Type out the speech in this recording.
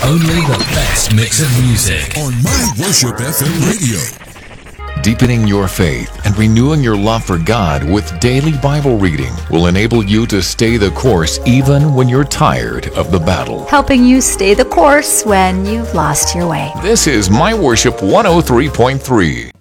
Only the best mix of music on My Worship FM radio. Deepening your faith and renewing your love for God with daily Bible reading will enable you to stay the course even when you're tired of the battle. Helping you stay the course when you've lost your way. This is My Worship 103.3.